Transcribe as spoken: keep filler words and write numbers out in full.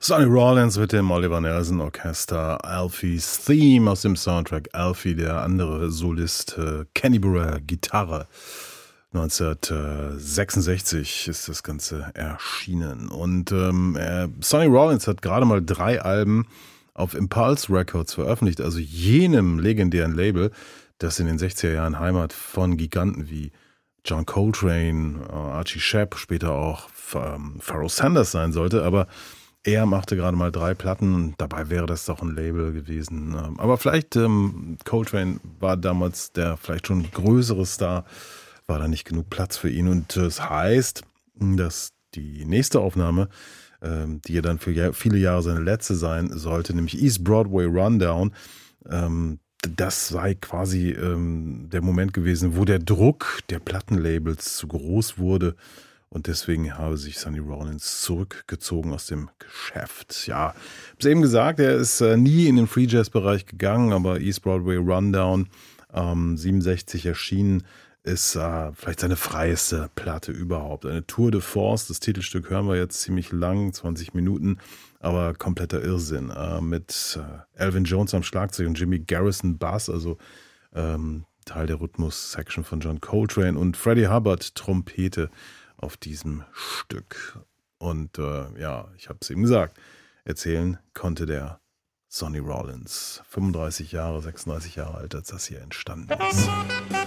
Sonny Rollins mit dem Oliver Nelson Orchester, Alfie's Theme aus dem Soundtrack Alfie, der andere Solist äh, Kenny Burrell, Gitarre. neunzehnhundertsechsundsechzig ist das Ganze erschienen. Und ähm, er, Sonny Rollins hat gerade mal drei Alben auf Impulse Records veröffentlicht, also jenem legendären Label, das in den sechziger Jahren Heimat von Giganten wie John Coltrane, Archie Shepp, später auch ähm, Pharoah Sanders sein sollte, aber er machte gerade mal drei Platten und dabei wäre das doch ein Label gewesen. Aber vielleicht, ähm, Coltrane war damals der vielleicht schon größere Star, war da nicht genug Platz für ihn. Und das heißt, dass die nächste Aufnahme, ähm, die ja dann für viele Jahre seine letzte sein sollte, nämlich East Broadway Rundown, ähm, das sei quasi ähm, der Moment gewesen, wo der Druck der Plattenlabels zu groß wurde. Und deswegen habe sich Sonny Rollins zurückgezogen aus dem Geschäft. Ja, ich habe es eben gesagt, er ist äh, nie in den Free Jazz Bereich gegangen, aber East Broadway Rundown, ähm, siebenundsechzig erschienen, ist äh, vielleicht seine freieste Platte überhaupt. Eine Tour de Force, das Titelstück hören wir jetzt ziemlich lang, zwanzig Minuten, aber kompletter Irrsinn. Äh, mit äh, Elvin Jones am Schlagzeug und Jimmy Garrison Bass, also ähm, Teil der Rhythmus-Section von John Coltrane, und Freddie Hubbard Trompete auf diesem Stück. Und äh, ja, ich habe es eben gesagt, erzählen konnte der Sonny Rollins. fünfunddreißig Jahre, sechsunddreißig Jahre alt, als das hier entstanden ist.